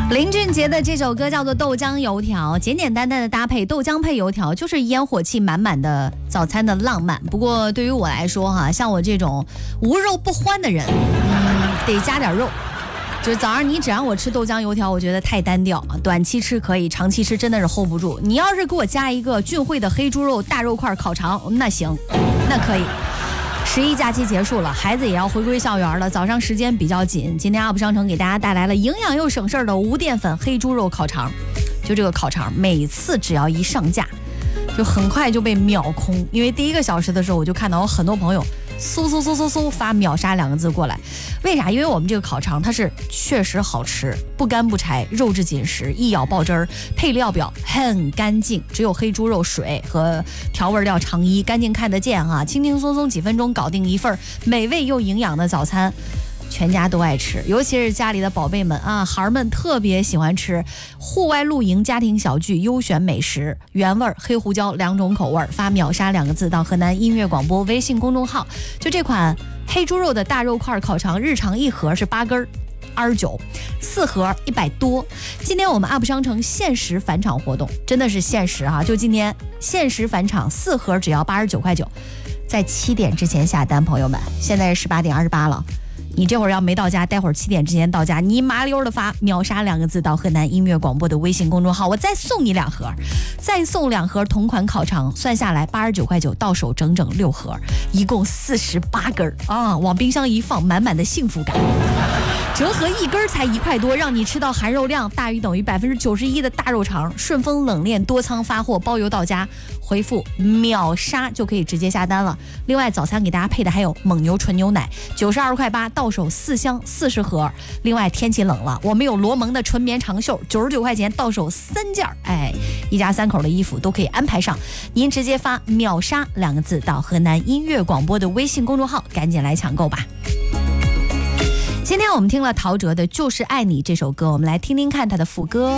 林俊杰的这首歌叫做《豆浆油条》，简简单单的搭配豆浆配油条，就是烟火气满满的早餐的浪漫。不过对于我来说哈，像我这种无肉不欢的人，得加点肉。就是早上你只让我吃豆浆油条，我觉得太单调，短期吃可以，长期吃真的是 hold 不住。你要是给我加一个俊汇的黑猪肉大肉块烤肠，那行，那可以。11假期结束了，孩子也要回归校园了，早上时间比较紧。今天 UP 商城给大家带来了营养又省事儿的无淀粉黑猪肉烤肠。就这个烤肠，每次只要一上架，就很快就被秒空。因为第1个小时的时候，我就看到有很多朋友嗖发秒杀2个字过来。为啥？因为我们这个烤肠它是确实好吃，不干不柴，肉质紧实，一咬爆汁儿，配料表很干净，只有黑猪肉水和调味料肠衣，干净看得见哈，轻轻松松几分钟搞定一份美味又营养的早餐。全家都爱吃，尤其是家里的宝贝们啊，孩儿们特别喜欢吃。户外露营、家庭小聚、优选美食，原味黑胡椒2种口味，发秒杀2个字到河南音乐广播微信公众号。就这款黑猪肉的大肉块烤肠，日常1盒是8根，29，4盒100多。今天我们 UP 商城限时返场活动，真的是限时哈，就今天限时返场，4盒只要89块9，在7点之前下单，朋友们，现在是18点28了。你这会儿要没到家，待会儿7点之前到家，你麻溜的发秒杀2个字到河南音乐广播的微信公众号，我再送你2盒，再送2盒同款烤肠，算下来89块9，到手整整6盒，一共48根啊！往冰箱一放，满满的幸福感。折合1根才1块多，让你吃到含肉量大于等于91%的大肉肠，顺丰冷链多仓发货，包邮到家，回复秒杀就可以直接下单了。另外早餐给大家配的还有蒙牛纯牛奶，92块8，到手4箱40盒。另外天气冷了，我们有罗蒙的纯棉长袖，99块钱到手3件，哎，一家3口的衣服都可以安排上。您直接发秒杀2个字到河南音乐广播的微信公众号，赶紧来抢购吧。今天我们听了陶喆的《就是爱你》这首歌，我们来听听看他的副歌。